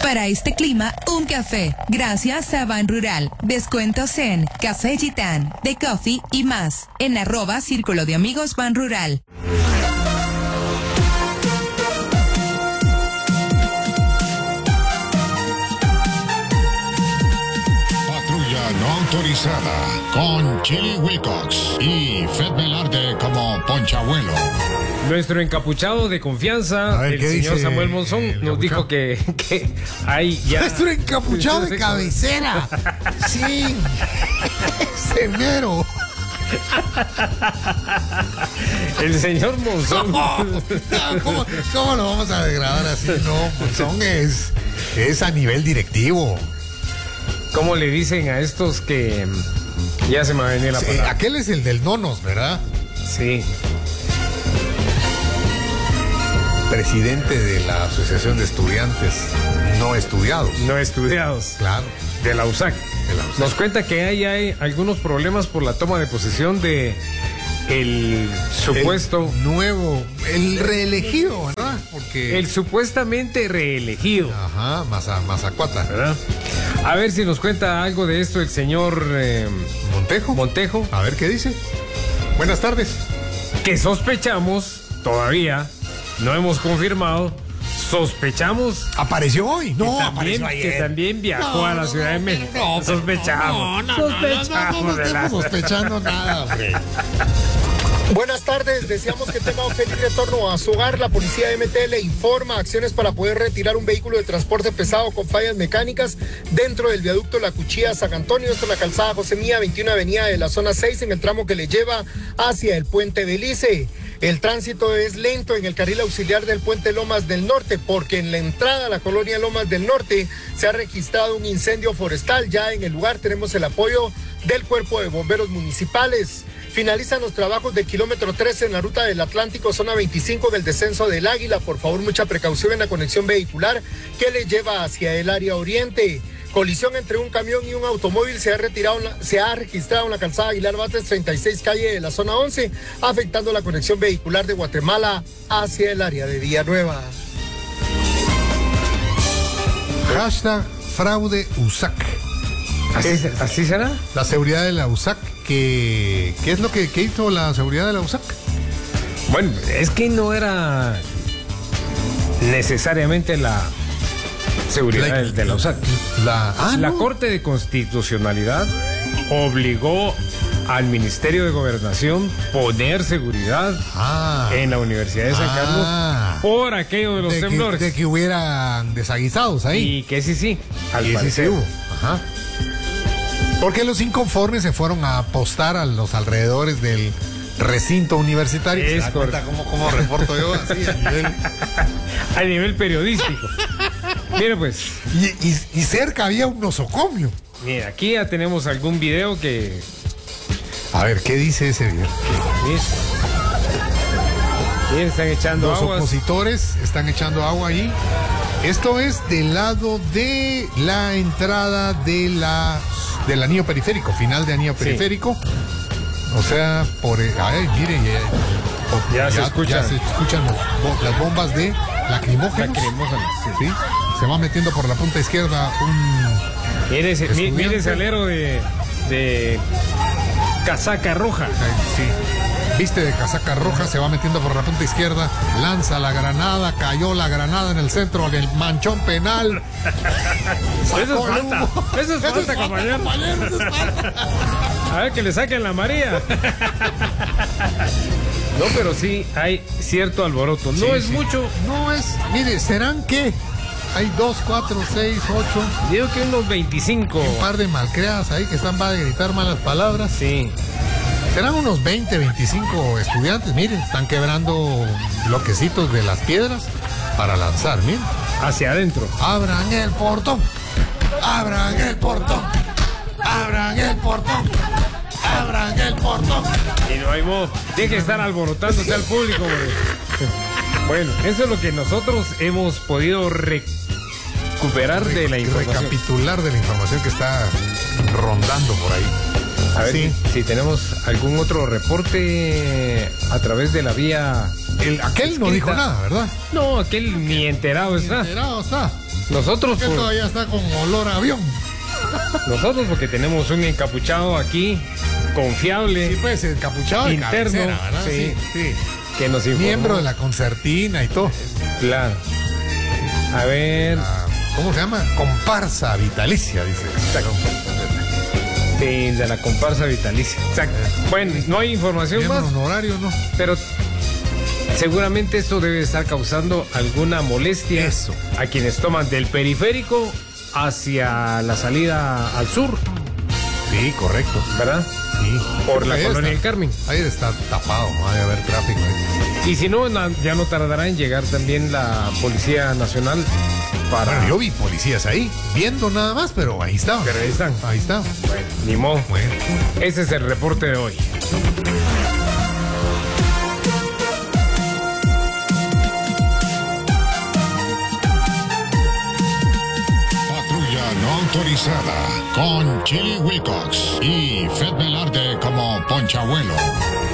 Para este clima, un café. Gracias a Ban Rural. Descuentos en Café Gitán, The Coffee y más. En @Círculo de Amigos Ban Rural. Patrulla no autorizada con Chili Wilcox y Fred Velarde como Ponchabuelo. Nuestro encapuchado de confianza, ver, el señor dice Samuel Monzón, nos dijo que hay ya... Nuestro encapuchado de cabecera. Sí. Ese mero. El señor Monzón. ¿Cómo lo vamos a degradar así? No, Monzón es a nivel directivo. ¿Cómo le dicen a estos que ya se me va a venir la palabra? Aquel es el del Nonos, ¿verdad? Sí. Presidente de la Asociación de Estudiantes No Estudiados. No estudiados. Claro. De la USAC. De la USAC. Nos cuenta que hay algunos problemas por la toma de posesión de el supuesto... El reelegido, ¿verdad? Porque... El supuestamente reelegido. Ajá, Mazacuata. ¿Verdad? A ver si nos cuenta algo de esto el señor... Montejo. A ver qué dice. Buenas tardes. Que sospechamos, todavía, no hemos confirmado, sospechamos... ¿Apareció hoy? No, apareció ayer. Que también viajó a la Ciudad de México. No, sospechamos. No estamos sospechando nada, hombre. Buenas tardes, deseamos que tenga un feliz retorno a su hogar. La policía MT le informa acciones para poder retirar un vehículo de transporte pesado con fallas mecánicas dentro del viaducto La Cuchilla San Antonio. Esto es la calzada José Mía, 21 avenida de la zona 6, en el tramo que le lleva hacia el puente Belice. El tránsito es lento en el carril auxiliar del puente Lomas del Norte, porque en la entrada a la colonia Lomas del Norte se ha registrado un incendio forestal. Ya en el lugar tenemos el apoyo del Cuerpo de Bomberos Municipales. Finalizan los trabajos del kilómetro 13 en la ruta del Atlántico, zona 25 del descenso del Águila. Por favor, mucha precaución en la conexión vehicular que le lleva hacia el área oriente. Colisión entre un camión y un automóvil se ha registrado en la calzada Aguilar Bates, 36 calle de la zona 11, afectando la conexión vehicular de Guatemala hacia el área de Villanueva. Hashtag fraude USAC. ¿Así será? La seguridad de la USAC. ¿Qué es lo que hizo la seguridad de la USAC? Bueno, es que no era necesariamente la seguridad de la USAC. La Corte de Constitucionalidad obligó al Ministerio de Gobernación poner seguridad en la Universidad de San Carlos por aquello de los temblores. De que hubieran desaguisados ahí. Y que sí. Al parecer. Sí hubo. Ajá. Porque los inconformes se fueron a apostar a los alrededores del recinto universitario. Es ¿Se da cuenta cómo reporto yo así a nivel periodístico? Mira pues. Y cerca había un nosocomio. Mira, aquí ya tenemos algún video que... A ver, ¿qué dice ese video? Bien, están echando agua. Los opositores están echando agua ahí. Esto es del lado de la entrada del anillo periférico, final de anillo periférico. O sea, a ver, mire, ya se escuchan las bombas de lacrimógenos. Sí. Se va metiendo por la punta izquierda Mire ese alero de casaca roja. Sí. Viste de casaca roja, se va metiendo por la punta izquierda, lanza la granada, cayó la granada en el centro del manchón penal. Eso es falta, compañero. A ver, que le saquen la María. No, pero sí hay cierto alboroto. No es mucho. No es. Mire, ¿serán qué? Hay 2, 4, 6, 8. Digo que unos 25. Un par de malcriadas ahí que están para gritar malas palabras. Sí. Serán unos 20, 25 estudiantes. Miren, están quebrando bloquecitos de las piedras para lanzar, miren. Hacia adentro. Abran el portón. Abran el portón. Abran el portón. Abran el portón. Y no hay modo. Tiene que estar alborotándose al público, güey. Bueno, eso es lo que nosotros hemos podido recuperar de la información. Recapitular de la información que está rondando por ahí. A ver si tenemos algún otro reporte a través de la vía. Aquel no dijo nada, ¿verdad? No, aquel ni enterado está. Enterado está. Nosotros porque todavía está con olor a avión. Nosotros porque tenemos un encapuchado aquí, confiable. Sí, pues encapuchado interno, de cabecera, ¿verdad? Sí, Sí. que nos informó. Miembro de la concertina y todo. Claro. A ver. ¿Cómo se llama? Comparsa vitalicia, dice. Sí, de la comparsa vitalicia. Exacto. Bueno, no hay información Miembro más. honorario, ¿no? Pero seguramente esto debe estar causando alguna molestia a quienes toman del periférico hacia la salida al sur. Sí, correcto. ¿Verdad? Sí. Por la Ahí colonia está. del Carmen. Ahí está tapado, no va a haber tráfico ahí. Y si no, ya no tardará en llegar también la Policía Nacional para... Bueno, yo vi policías ahí, viendo nada más, pero ahí estaban. Pero ahí están. Ahí está. Bueno, ni modo. Bueno. Ese es el reporte de hoy. Patrulla no autorizada con Chili Wilcox y Fed Velarde como Ponchabuelo.